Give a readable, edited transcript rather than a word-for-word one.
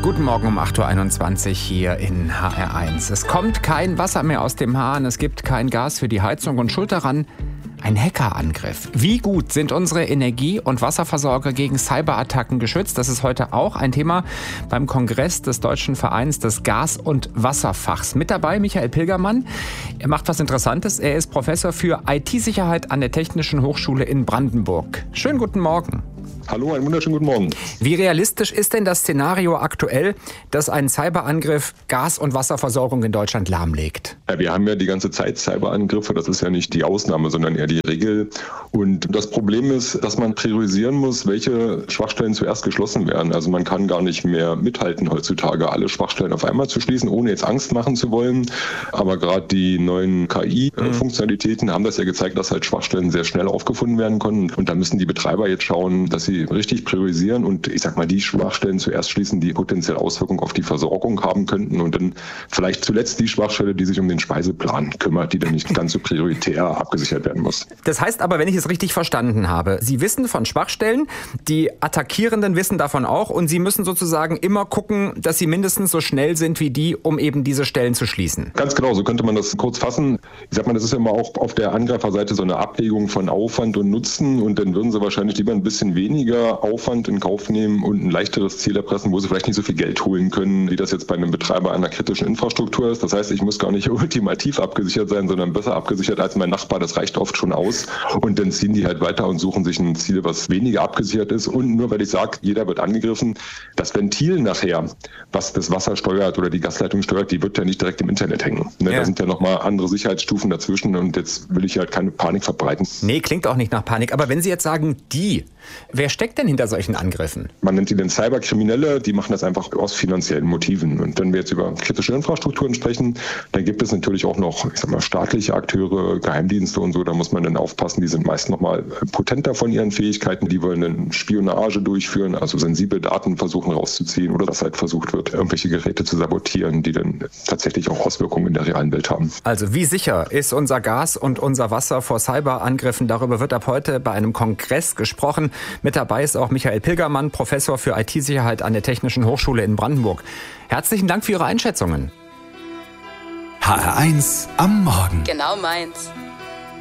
Guten Morgen um 8.21 Uhr hier in HR1. Es kommt kein Wasser mehr aus dem Hahn, es gibt kein Gas für die Heizung und schuld daran ein Hackerangriff. Wie gut sind unsere Energie- und Wasserversorger gegen Cyberattacken geschützt? Das ist heute auch ein Thema beim Kongress des Deutschen Vereins des Gas- und Wasserfachs. Mit dabei Michael Pilgermann. Er macht was Interessantes. Er ist Professor für IT-Sicherheit an der Technischen Hochschule in Brandenburg. Schönen guten Morgen. Hallo, einen wunderschönen guten Morgen. Wie realistisch ist denn das Szenario aktuell, dass ein Cyberangriff Gas- und Wasserversorgung in Deutschland lahmlegt? Ja, wir haben ja die ganze Zeit Cyberangriffe, das ist ja nicht die Ausnahme, sondern eher die Regel. Und das Problem ist, dass man priorisieren muss, welche Schwachstellen zuerst geschlossen werden. Also man kann gar nicht mehr mithalten heutzutage, alle Schwachstellen auf einmal zu schließen, ohne jetzt Angst machen zu wollen. Aber gerade die neuen KI-Funktionalitäten haben das ja gezeigt, dass halt Schwachstellen sehr schnell aufgefunden werden können. Und da müssen die Betreiber jetzt schauen, dass sie richtig priorisieren und ich sag mal, die Schwachstellen zuerst schließen, die potenziell Auswirkungen auf die Versorgung haben könnten und dann vielleicht zuletzt die Schwachstelle, die sich um den Speiseplan kümmert, die dann nicht ganz so prioritär abgesichert werden muss. Das heißt aber, wenn ich es richtig verstanden habe, Sie wissen von Schwachstellen, die Attackierenden wissen davon auch und Sie müssen sozusagen immer gucken, dass Sie mindestens so schnell sind wie die, um eben diese Stellen zu schließen. Ganz genau, so könnte man das kurz fassen. Ich sag mal, das ist ja immer auch auf der Angreiferseite so eine Abwägung von Aufwand und Nutzen und dann würden sie wahrscheinlich lieber ein bisschen weniger Aufwand in Kauf nehmen und ein leichteres Ziel erpressen, wo sie vielleicht nicht so viel Geld holen können, wie das jetzt bei einem Betreiber einer kritischen Infrastruktur ist. Das heißt, ich muss gar nicht ultimativ abgesichert sein, sondern besser abgesichert als mein Nachbar. Das reicht oft schon aus. Und dann ziehen die halt weiter und suchen sich ein Ziel, was weniger abgesichert ist. Und nur weil ich sage, jeder wird angegriffen, das Ventil nachher, was das Wasser steuert oder die Gasleitung steuert, die wird ja nicht direkt im Internet hängen. Ne? Ja. Da sind ja nochmal andere Sicherheitsstufen dazwischen und jetzt will ich halt keine Panik verbreiten. Nee, klingt auch nicht nach Panik. Aber wenn Sie jetzt sagen, wer steckt denn hinter solchen Angriffen? Man nennt die dann Cyberkriminelle, die machen das einfach aus finanziellen Motiven. Und wenn wir jetzt über kritische Infrastrukturen sprechen, dann gibt es natürlich auch noch, ich sag mal, staatliche Akteure, Geheimdienste und so, da muss man dann aufpassen, die sind meist nochmal potenter von ihren Fähigkeiten, die wollen dann Spionage durchführen, also sensible Daten versuchen rauszuziehen oder dass halt versucht wird, irgendwelche Geräte zu sabotieren, die dann tatsächlich auch Auswirkungen in der realen Welt haben. Also wie sicher ist unser Gas und unser Wasser vor Cyberangriffen? Darüber wird ab heute bei einem Kongress gesprochen. Mit dabei ist auch Michael Pilgermann, Professor für IT-Sicherheit an der Technischen Hochschule in Brandenburg. Herzlichen Dank für Ihre Einschätzungen. HR1 am Morgen. Genau meins.